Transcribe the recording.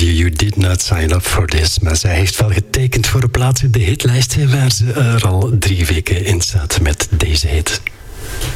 You Did Not Sign Up For This. Maar zij heeft wel getekend voor een plaats in de hitlijst, waar ze er al 3 weken in staat met deze hit.